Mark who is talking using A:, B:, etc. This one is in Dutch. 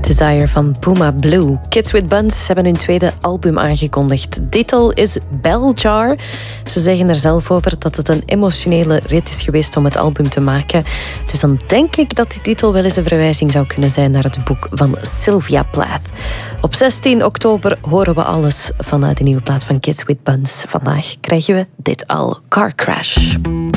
A: Desire van Puma Blue. Kids with Buns hebben hun tweede album aangekondigd. De titel is Bell Jar. Ze zeggen er zelf over dat het een emotionele rit is geweest om het album te maken. Dus dan denk ik dat die titel wel eens een verwijzing zou kunnen zijn naar het boek van Sylvia Plath. Op 16 oktober horen we alles van de nieuwe plaat van Kids with Buns. Vandaag krijgen we dit al. Car Crash.